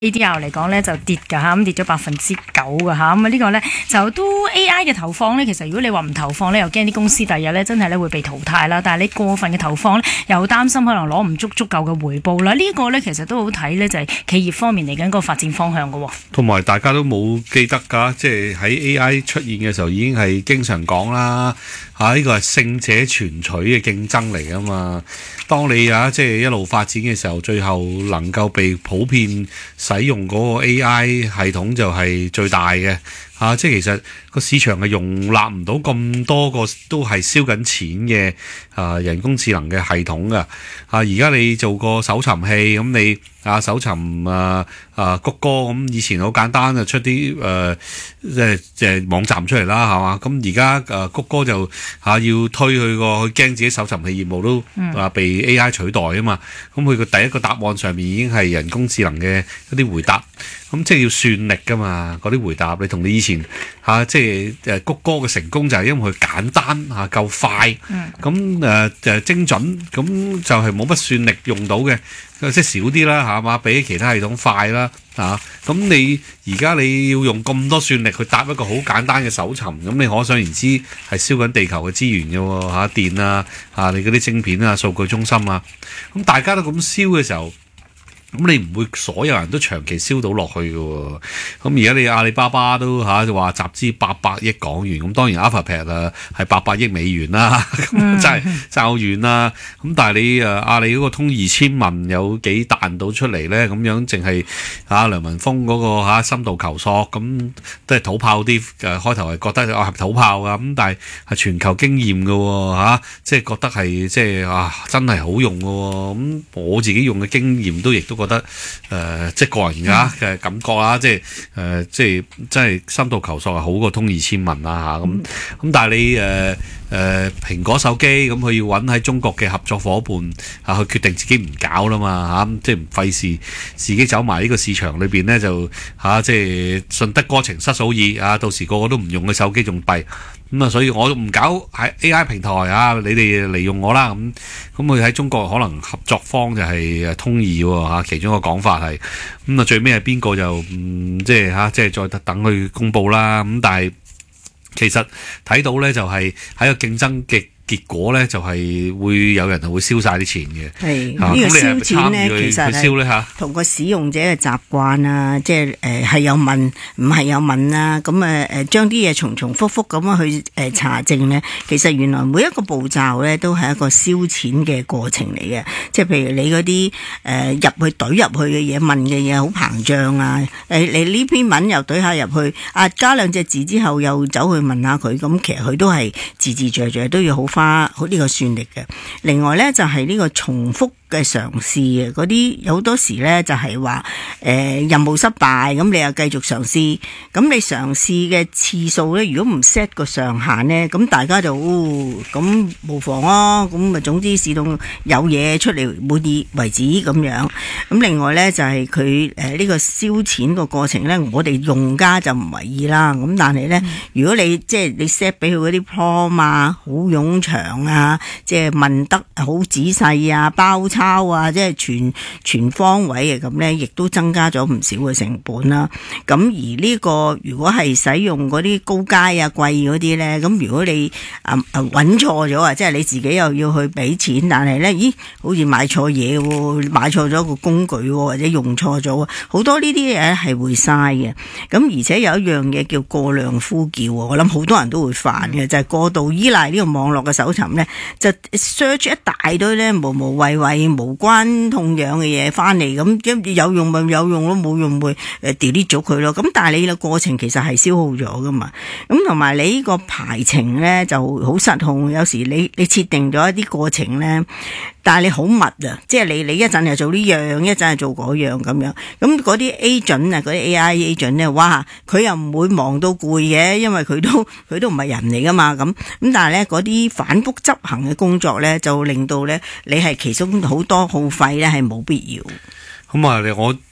ADR 嚟講咧就跌㗎嚇，咁跌咗9%㗎嚇，咁啊呢個咧就都 AI 嘅投放咧，其實如果你話唔投放咧，又驚啲公司第日咧真係咧會被淘汰啦。但係你過分嘅投放咧，又擔心可能攞唔足夠嘅回報啦。呢個咧其實都好睇咧，就係企業方面嚟緊個發展方向㗎喎。 同埋大家都冇記得㗎，即係喺 AI 出現嘅時候已經係經常講啦，呢個係勝者全取嘅競爭嚟㗎嘛。當你即係一路發展嘅時候，最後能夠被普遍使用嗰個 AI 系統就係最大嘅。即係其實個市場係容納唔到咁多個都係燒緊錢嘅人工智能嘅系統㗎。而家你做個搜尋器，咁你搜尋谷歌，咁以前好簡單就出啲即係網站出嚟啦，係嘛？咁而家谷歌就要推佢佢驚自己搜尋器業務都被 AI 取代啊嘛。咁佢個第一個答案上面已經係人工智能嘅一啲回答，咁即係要算力㗎嘛。嗰啲回答你同你以前即係谷歌嘅成功就係因為佢簡單夠快，咁精準，咁就係冇乜算力用到嘅，即係少啲啦，係嘛？比其他系統快啦，咁你而家你要用咁多算力去答一個好簡單嘅搜尋，咁你可想而知係燒緊地球嘅資源嘅喎，電你嗰啲晶片啊、數據中心啊，咁大家都咁燒嘅時候，咁你唔會所有人都長期燒到落去嘅喎。咁而家你阿里巴巴都就話集資800億港元，咁當然 Alphabet 係800億美元啦，咁真係爭好遠啦。咁但係你阿里嗰個通2000問有幾彈到出嚟咧？咁樣淨係梁文峰嗰個深度求索，咁都係土炮啲開頭係覺得係土炮啊，咁但係係全球經驗嘅喎，即係覺得係即係真係好用嘅喎。咁我自己用嘅經驗亦都覺得即係個人嘅感覺啦，即係真係深度求索係好過通2000問啦嚇。咁但係你蘋果手機咁佢要揾喺中國嘅合作伙伴去決定自己唔搞啦嘛嚇，即係唔費事自己走埋呢個市場裏邊咧就即係順得哥情失嫂意到時個個都唔用嘅手機仲弊。咁所以我唔搞喺 AI 平台你哋嚟用我啦。咁佢喺中國可能合作方就係通義喎，其中一個講法係咁最尾係邊個就即係再等佢公佈啦。咁但係其實睇到咧就係喺個競爭嘅結果咧就係會有人會燒晒啲錢嘅。 係呢個燒錢咧，其實係同個使用者嘅習慣即係係有問唔係有問啦。咁將啲嘢重重複複咁樣去查證咧，其實原來每一個步驟咧都係一個燒錢嘅過程嚟嘅。即係譬如你嗰啲入去懟入去嘅嘢問嘅嘢好膨脹啊！你呢篇文又懟下入去加兩隻字之後又走去問下佢，咁其實佢都係字字句句都要好花呢個算力嘅。另外咧就係呢個重複嘅嘗試嘅嗰啲，好多時咧就係話任務失敗，咁你又繼續嘗試，咁你嘗試嘅次數咧，如果唔 set 個上限咧，咁大家就咁無妨啊，咁咪總之試到有嘢出嚟滿意為止咁樣。咁另外咧就係佢呢個燒錢個過程咧，我哋用家就唔為意啦。咁但係咧，如果你即係你 set 俾佢嗰啲 prompt 好冗長啊，即係問得好仔細啊，包抄即係全方位嘅咁咧，亦都增加咗唔少嘅成本啦。咁而呢個如果係使用嗰啲高階貴嗰啲咧，咁如果你揾錯咗即係你自己又要去俾錢，但係咧，好似買錯嘢喎，買錯咗個工具喎，或者用錯咗，好多呢啲嘢係會嘥嘅。咁而且有一樣嘢叫過量呼叫，我諗好多人都會犯嘅，就係過度依賴呢個網絡嘅搜尋咧，就 search 一大堆咧無謂無關痛癢嘅嘢翻嚟，咁有用咪有用咯，冇用會delete 咗佢咯。咁但係你嘅過程其實係消耗咗噶嘛。咁同埋你呢個排程咧就好失控，有時你設定咗一啲過程咧，但係你好密即係你一陣又做呢樣，一陣又做嗰樣咁樣。咁嗰啲 agent 嗰啲 AI agent 咧，哇，佢又唔會忙到攰嘅，因為佢都唔係人嚟噶嘛。咁但係咧嗰啲反覆執行嘅工作咧，就令到咧你係其中好多耗費咧係冇必要。 咁我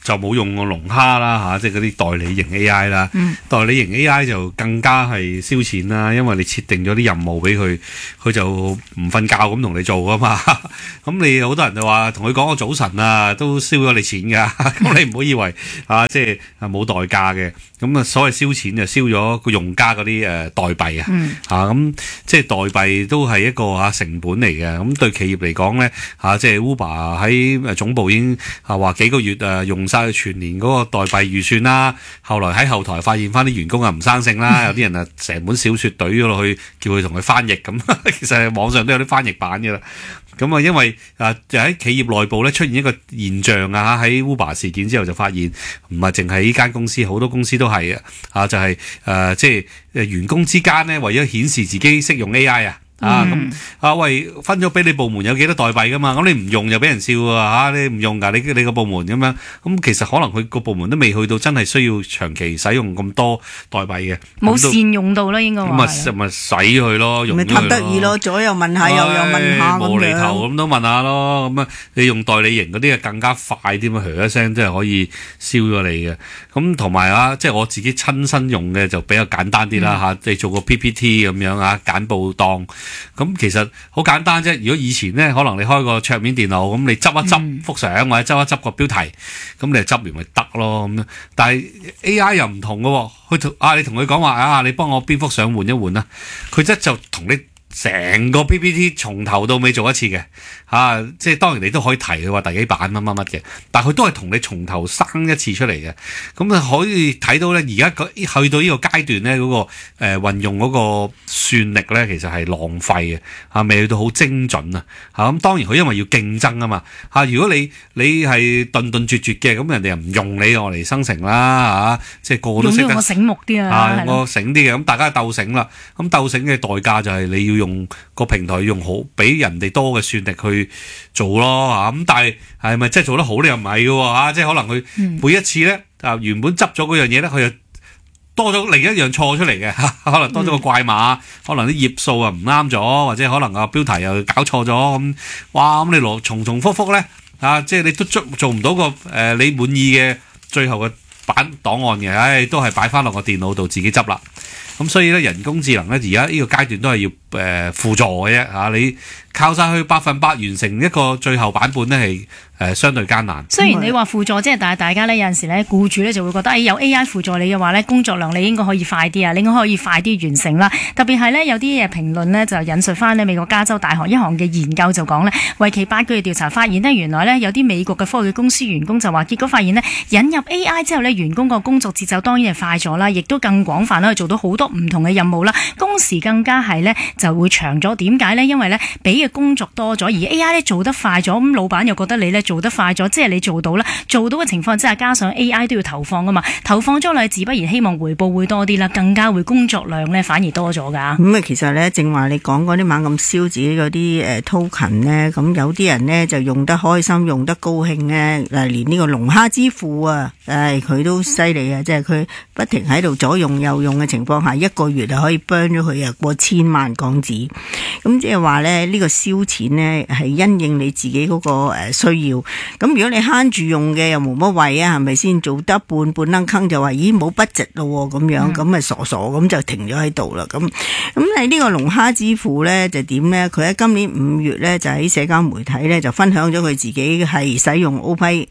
就冇用過龍蝦啦嚇，即係嗰啲代理型 AI 啦。代理型 AI 就更加係燒錢啦，因為你設定咗啲任務俾佢，佢就唔瞓覺咁同你做噶嘛。咁你好多人就話同佢講個早晨啊，都燒咗你錢㗎。咁你唔好以為即係冇代價嘅。咁啊，所謂燒錢就燒咗個用家嗰啲代幣咁即係代幣都係一個成本嚟嘅。咁對企業嚟講咧即係 Uber 喺總部已經話幾個月用晒佢全年嗰個代幣預算啦。後來喺後台發現翻啲員工唔生性啦，有啲人成本小説懟咗落去，叫佢同佢翻譯咁。其實網上都有啲翻譯版嘅啦。咁因為就喺企業內部咧出現一個現象喺 Uber 事件之後就發現唔係淨係呢間公司，好多公司都係就係即係員工之間咧為咗顯示自己識用 AI 喂，分咗俾你部門有幾多代幣噶嘛？咁你唔用就俾人笑你唔用㗎，你個部門咁樣。咁其實可能佢個部門都未去到真係需要長期使用咁多代幣嘅， 冇善用到啦，應該話。咁咪使佢咯，用咗佢咯。 咪得意咯，左右問下，右問下咁樣。 無厘頭咁都問下咯。咁你用代理型嗰啲更加快啲嘛，噓一聲即係可以燒咗你嘅。咁同埋即係我自己親身用嘅就比較簡單啲啦你做個 PPT 咁樣簡報檔。咁其實好簡單啫。如果以前咧，可能你開個桌面電腦，咁你執一執幅相或者執一執個標題，咁你執完咪得咯咁樣。但係 AI 又唔同嘅，你同佢講話你幫我邊幅相換一換啦，佢就同你成個 PPT 從頭到尾做一次嘅即係當然你都可以提佢話第幾版乜乜乜嘅，但係佢都係同你從頭生一次出嚟嘅。咁啊可以睇到咧，而家去到呢個階段咧，嗰個運用嗰個算力咧，其實係浪費嘅未去到好精準咁當然佢因為要競爭啊嘛如果你係頓頓絕絕嘅，咁人哋又唔用你我嚟生成啦即係個個都識得用我醒目啲我醒啲嘅，咁大家鬥醒啦。咁鬥醒嘅代價就係你要用個平台用好，俾人哋多嘅算力去做咯咁但係係咪真係做得好你又唔係嘅即係可能佢每一次咧原本執咗嗰樣嘢咧，佢又多咗另一樣錯出嚟嘅可能多咗個怪碼，可能啲頁數唔啱咗，或者可能個標題又搞錯咗咁。哇！咁你重複咧即係你都做唔到個你滿意嘅最後嘅版檔案嘅，都係擺翻落個電腦度自己執啦。咁所以咧，人工智能咧而家呢個階段都係要輔助嘅啫你靠晒去100%完成一個最後版本咧係相對艱難。 雖然你話輔助，即係但係大家咧有陣時咧，僱主咧就會覺得有 AI 輔助你嘅話咧，工作量你應該可以快啲你應該可以快啲完成啦。特別係咧有啲評論咧就引述翻美國加州大學一項嘅研究就講咧，為期8個月調查發現呢，原來咧有啲美國嘅科技公司員工就話，結果發現呢，引入 AI 之後咧，員工個工作節奏當然係快咗啦，亦都更廣泛啦，做到好多唔同嘅任務啦，工時更加係咧就會長咗。點解呢？因為咧俾嘅工作多咗，而 AI 咧做得快咗，咁老闆又覺得你咧做得快咗，即係你做到啦，做到嘅情況之下，加上 AI 都要投放噶嘛，投放咗落去，自不然希望回報會多啲啦，更加會工作量咧反而多咗噶。 咁其實咧正話你講嗰啲猛咁燒自己嗰啲token 咧，咁有啲人咧就用得開心，用得高興咧，連呢個龍蝦之父佢都犀利即係佢不停喺度左用右用嘅情況下，一個月就可以 burn 咗佢過千萬港紙。咁即係話咧，呢個燒錢咧係因應你自己嗰個需要。咁如果你慳住用嘅又冇乜謂係咪先？做得半坑坑就話咦冇budget咯咁樣，咁咪傻咁就停咗喺度啦。咁你呢個龍蝦之父咧就點咧？佢喺今年5月咧就喺社交媒體咧就分享咗佢自己係使用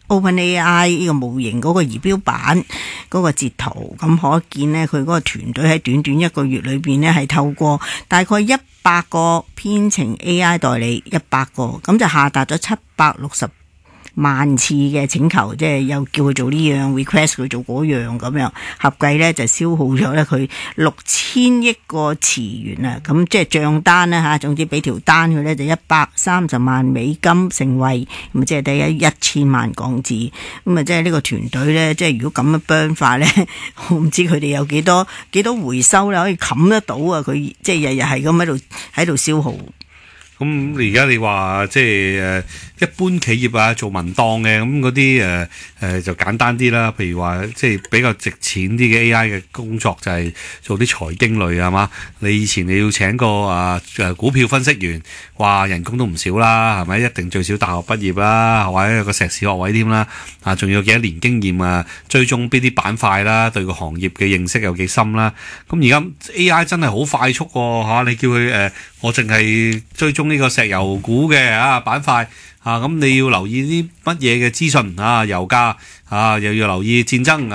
OpenAI 呢個模型嗰個儀表板嗰個截圖。咁可見咧佢嗰個團隊喺短短1個月裏邊咧係透過大概100個編程 AI 代理100個，咁就下達咗760萬次嘅請求，即係又叫佢做呢樣 request 佢做嗰樣咁樣，合計咧就消耗咗咧佢6000億個詞元啊！咁即係賬單啦總之俾條單佢咧就130萬美金成為，咁即係第1000萬港紙。咁即係呢個團隊咧，即係如果咁樣 burn 法咧，我唔知佢哋有幾多回收啦，可以冚得到佢即係日日係咁喺度消耗。 咁而家你話即係一般企業啊做文檔嘅咁嗰啲就簡單啲啦。譬如話即係比較值錢啲嘅 AI 嘅工作就係做啲財經類係嘛。你以前你要請個股票分析員，哇人工都唔少啦，係咪？一定最少大學畢業啦，或者有個碩士學位添啦。仲要幾多年經驗啊？追蹤邊啲板塊啦，對個行業嘅認識有幾深啦？咁而家 AI 真係好快速喎，你叫佢我淨係追蹤呢個石油股嘅板塊咁你要留意啲乜嘢嘅資訊油價又要留意戰爭